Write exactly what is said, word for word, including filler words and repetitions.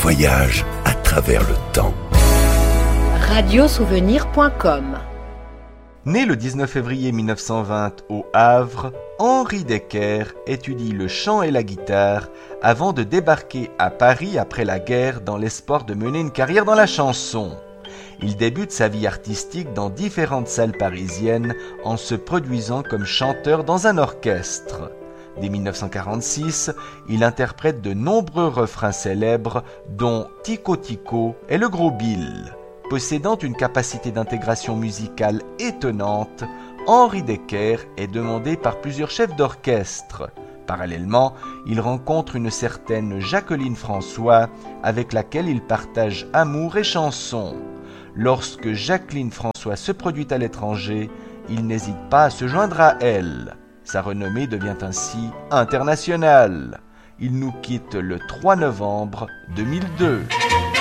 voyage à travers le temps. radiosouvenir point com. Né le dix-neuf février mille neuf cent vingt au Havre, Henri Decker étudie le chant et la guitare avant de débarquer à Paris après la guerre dans l'espoir de mener une carrière dans la chanson. Il débute sa vie artistique dans différentes salles parisiennes en se produisant comme chanteur dans un orchestre. Dès mille neuf cent quarante-six, il interprète de nombreux refrains célèbres dont Tico Tico et Le Gros Bill. Possédant une capacité d'intégration musicale étonnante, Henri Decker est demandé par plusieurs chefs d'orchestre. Parallèlement, il rencontre une certaine Jacqueline François, avec laquelle il partage amour et chansons. Lorsque Jacqueline François se produit à l'étranger, il n'hésite pas à se joindre à elle. Sa renommée devient ainsi internationale. Il nous quitte le trois novembre deux mille deux.